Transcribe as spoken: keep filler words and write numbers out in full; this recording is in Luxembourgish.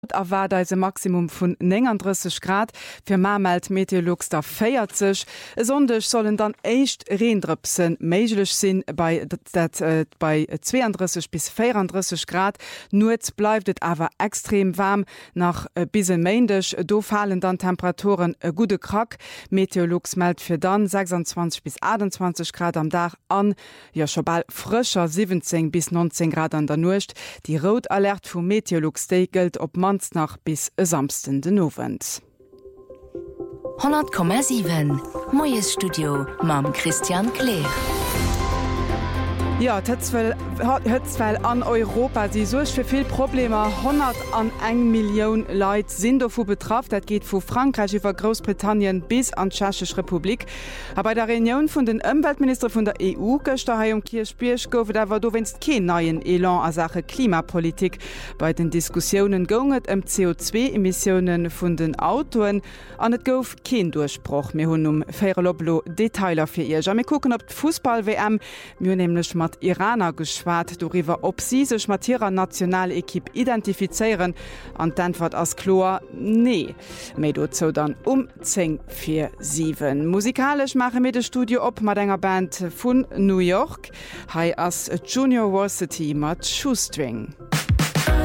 war da se Maximum vun neununddreißig Grad fir Mameld Meteorlux da feiert sech. Sondech sollen dann echt Reendrüpsen meiglech sinn bei dat, äh, bei zweiunddreißig bis vierunddreißig Grad. Nur bleibt et awer extrem warm nach äh, bise Mäindech. Do fallen dann Temperaturen e gute Krack. Meteorlux meldt fir dann sechsundzwanzig bis achtundzwanzig Grad am Dach an. Ja schon bald frischer siebzehn bis neunzehn Grad an der Nucht. Die Rotalert vu Meteorlux gilt op man nach bis samsten den Novent. hundert Komma sieben Moes Studio mam Christian Kleer. Ja, Hëtzwell an Europa si soch fir vill Probleme hundert an eng Millioun Leiit sinn dovu betraff, dat geht vu Frankreich iwwer Großbritannien bis an Tschechech Republik. Aber bei der Reunion vun den Umweltminister vun der E U gëchtter um Kirchbierch goufe dawer do wennst ke neien Elan a Sache Klimapolitik. Bei den Diskussionen gonget em C O zwei Emissionen vun den Autoen an et gouf ken Durchbruch mé hunn um Féierloblo Detailer fir ihr. Ja, me gucken op d Fußball-W M mir nämlichlech mat Iraner geschwat, doriwer op sie sech mat ihrer Nationalekipp identifizeieren an d'Antwort as Chlor nee. Mei dozo dann um zehn vier sieben. Musikalisch mache mir de Studio op mat enger Band vun New York, hai as Junior Varsity mat Shoestring.